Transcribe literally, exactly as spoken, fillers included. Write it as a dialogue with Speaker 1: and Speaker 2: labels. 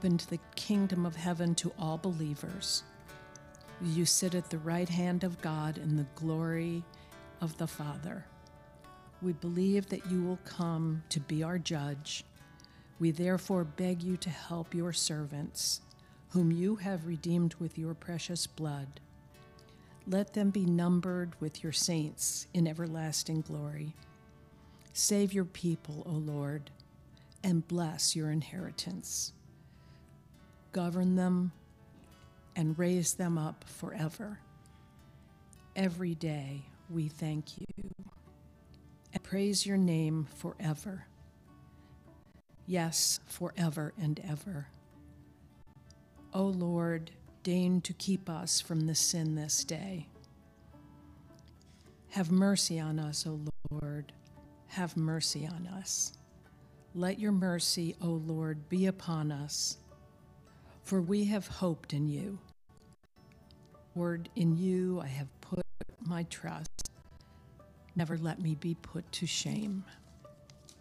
Speaker 1: opened the kingdom of heaven to all believers. You sit at the right hand of God in the glory of the Father. We believe that you will come to be our judge. We therefore beg you to help your servants, whom you have redeemed with your precious blood. Let them be numbered with your saints in everlasting glory. Save your people, O Lord, and bless your inheritance. Govern them and raise them up forever. Every day we thank you and praise your name forever. Yes, forever and ever. O Lord, deign to keep us from the sin this day. Have mercy on us, O Lord. Have mercy on us. Let your mercy, O Lord, be upon us, for we have hoped in you. Lord, in you I have put my trust. Never let me be put to shame.